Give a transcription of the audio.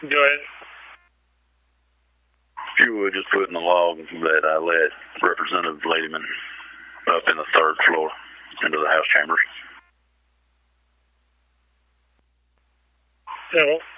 Go ahead. If you would just put in the log that I let Representative Ladyman up in the third floor into the House chambers. Yeah, well,